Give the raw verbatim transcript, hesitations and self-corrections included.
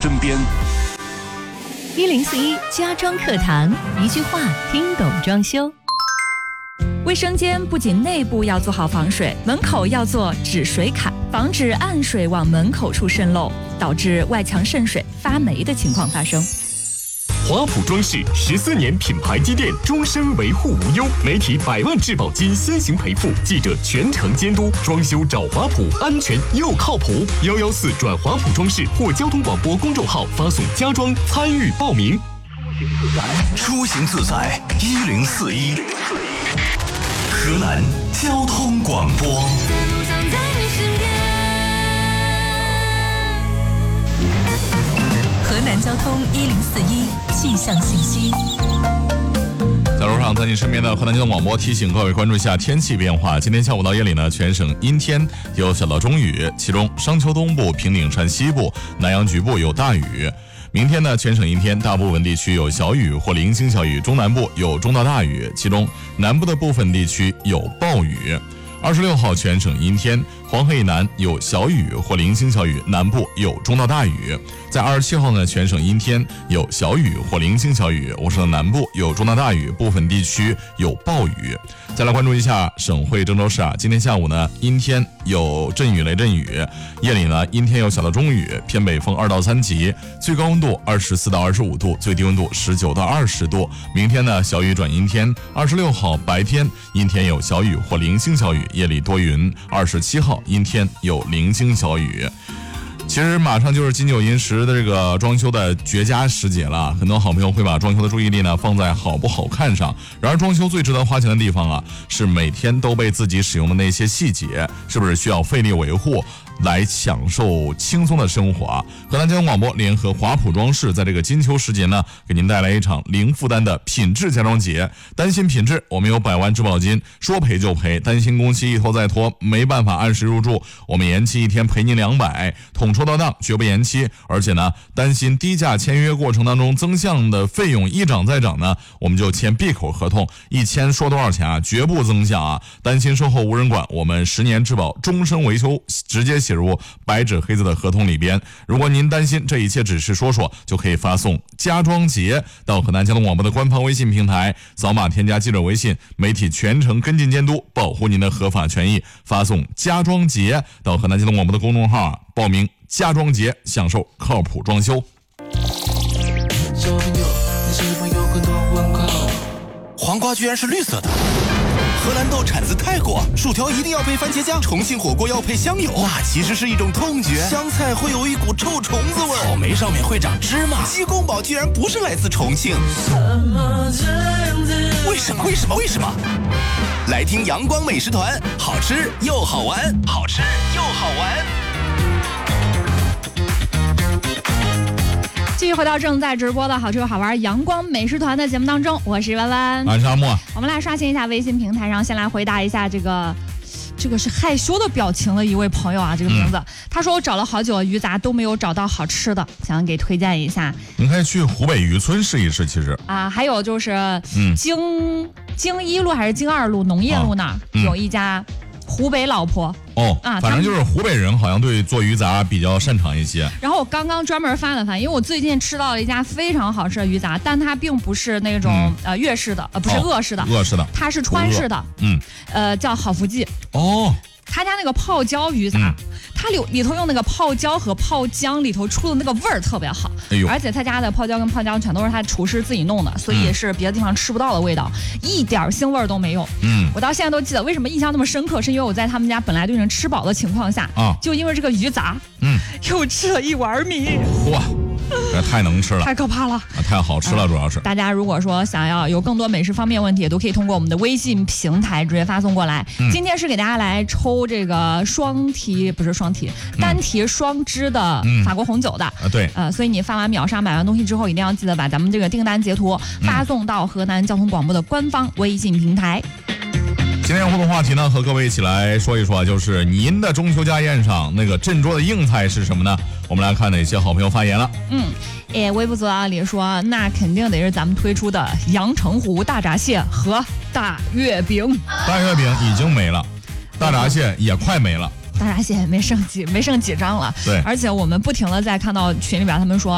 身边。 一零四一家装课堂，一句话听懂装修。卫生间不仅内部要做好防水，门口要做止水卡，防止暗水往门口处渗漏，导致外墙渗水、发霉的情况发生。 华普装饰十四年品牌积淀，终身维护无忧，媒体百万质保金先行赔付，记者全程监督，装修找华普，安全又靠谱。幺幺四转华普装饰或交通广播公众号发送家装参与报名。 出行自在一零四一，河南交通广播。 河南交通一零四一气象信息。 在路上，在你身边的河南交通广播提醒各位关注一下天气变化。今天下午到夜里呢，全省阴天，有小到中雨，其中商丘东部、平顶山西部、南阳局部有大雨。明天呢，全省阴天，大部分地区有小雨或零星小雨，中南部有中到大雨，其中南部的部分地区有暴雨。二十六号全省阴天，黄河以南有小雨或零星小雨，南部有中到大雨。在二十七号呢，全省阴天，有小雨或零星小雨，我省的南部有中到大雨，部分地区有暴雨。再来关注一下省会郑州市啊，今天下午呢阴天，有阵雨雷阵雨，夜里呢阴天有小到中雨，偏北风二到三级，最高温度二十四到二十五度，最低温度十九到二十度。明天呢小雨转阴天，二十六号白天阴天有小雨或零星小雨，夜里多云，二十七号阴天有零星小雨。其实马上就是金九银十的这个装修的绝佳时节了，很多好朋友会把装修的注意力呢放在好不好看上。然而装修最值得花钱的地方啊，是每天都被自己使用的那些细节，是不是需要费力维护，来享受轻松的生活啊？河南交通广播联合华普装饰，在这个金秋时节呢，给您带来一场零负担的品质家装节。担心品质，我们有百万质保金，说赔就赔；担心工期一拖再拖，没办法按时入住，我们延期一天赔您两百，统筹到档，绝不延期。而且呢，担心低价签约过程当中增项的费用一涨再涨呢，我们就签闭口合同，一签说多少钱啊，绝不增项啊。担心售后无人管，我们十年质保，终身维修，直接写入白纸黑字的合同里边。如果您担心这一切只是说说，就可以发送家装节到河南交通广播的官方微信平台，扫码添加记者微信，媒体全程跟进监督，保护您的合法权益。发送家装节到河南交通广播的公众号，报名家装节，享受靠谱装修。 小朋友，你身上有很多问号。 黄瓜居然是绿色的。荷兰豆产自泰国，薯条一定要配番茄酱，重庆火锅要配香油，那其实是一种痛觉。香菜会有一股臭虫子味，草莓上面会长芝麻，鸡公煲居然不是来自重庆。为什么？为什么？为什么？来听阳光美食团，好吃又好玩，好吃又好玩。 继续回到正在直播的好吃又好玩阳光美食团的节目当中，我是弯弯， 我是阿莫。 我们来刷新一下微信平台上，先来回答一下这个这个是害羞的表情的一位朋友啊，这个名字、嗯、他说我找了好久鱼杂都没有找到好吃的，想给推荐一下。 你可以去湖北渔村试一试，其实啊，还有就是京、嗯、京一路还是京二路农业路那儿、啊嗯、有一家湖北老婆哦啊，反正就是湖北人好像对做鱼杂比较擅长一些。 然后我刚刚专门翻了翻，因为我最近吃到了一家非常好吃的鱼杂，但它并不是那种、嗯、呃粤式的，呃不是鄂式的， 鄂、哦、式的， 它是川式的， 嗯， 呃叫好福记哦。 他家那个泡椒鱼杂、嗯，它里里头用那个泡椒和泡姜里头出的那个味儿特别好，哎呦！而且他家的泡椒跟泡姜全都是他厨师自己弄的，所以是别的地方吃不到的味道，嗯、一点腥味儿都没有。嗯，我到现在都记得为什么印象那么深刻，是因为我在他们家本来就已经吃饱的情况下，啊，就因为这个鱼杂，嗯，又吃了一碗米。 哇！这太能吃了， 太可怕了、 啊、太好吃了、嗯、主要是大家如果说想要有更多美食方面问题，也都可以通过我们的微信平台直接发送过来、嗯、今天是给大家来抽这个双题不是双题、嗯、单题双支的法国红酒的、 嗯、对呃，所以你发完秒杀买完东西之后，一定要记得把咱们这个订单截图发送到河南交通广播的官方微信平台。 今天互动话题呢，和各位一起来说一说，就是您的中秋家宴上那个镇桌的硬菜是什么呢？我们来看哪些好朋友发言了。 嗯，诶，微博组啊里说，那肯定得是咱们推出的阳澄湖大闸蟹和大月饼。 大月饼已经没了，大闸蟹也快没了。 大闸蟹没剩几没剩几张了， 对， 而且我们不停的在看到群里边他们说